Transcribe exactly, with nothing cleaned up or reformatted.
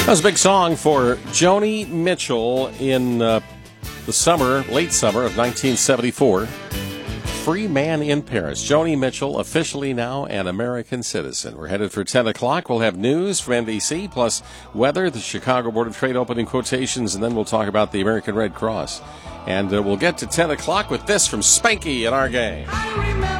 That was a big song for Joni Mitchell in uh, the summer, late summer of nineteen seventy-four. Free Man in Paris. Joni Mitchell, officially now an American citizen. We're headed for ten o'clock. We'll have news from N B C, plus weather, the Chicago Board of Trade opening quotations, and then we'll talk about the American Red Cross. And uh, we'll get to ten o'clock with this from Spanky in our game.